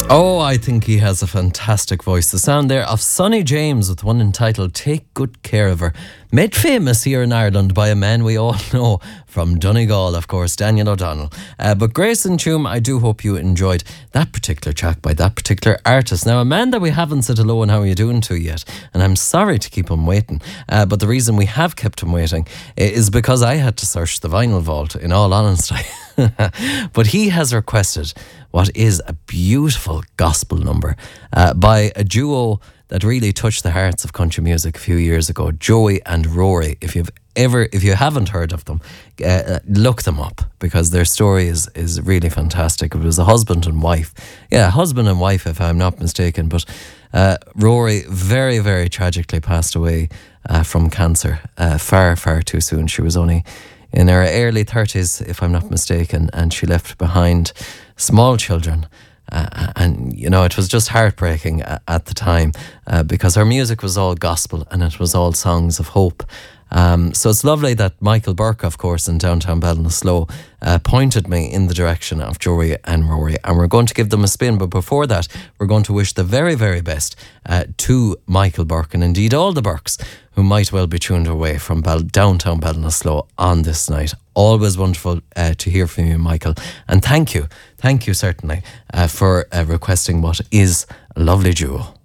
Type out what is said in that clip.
Oh, I think he has a fantastic voice. The sound there of Sonny James with one entitled Take Good Care of Her. Made famous here in Ireland by a man we all know from Donegal, of course, Daniel O'Donnell. But Grace and Tuam, I do hope you enjoyed that particular track by that particular artist. Now, a man that we haven't said hello and how are you doing to yet, and I'm sorry to keep him waiting, but the reason we have kept him waiting is because I had to search the vinyl vault, in all honesty. But he has requested what is a beautiful gospel number by a duo that really touched the hearts of country music a few years ago, Joey and Rory. If you haven't heard of them, look them up, because their story is really fantastic. It was a husband and wife, if I'm not mistaken. But Rory very, very tragically passed away from cancer far, far too soon. She was only in her early 30s, if I'm not mistaken, and she left behind small children. And, you know, it was just heartbreaking at the time because her music was all gospel and it was all songs of hope. So it's lovely that Michael Burke, of course, in downtown Ballinasloe pointed me in the direction of Joey and Rory, and we're going to give them a spin. But before that, we're going to wish the very, very best to Michael Burke, and indeed all the Burkes who might well be tuned away from downtown Ballinasloe on this night. Always wonderful to hear from you, Michael, and thank you certainly for requesting what is a lovely duo.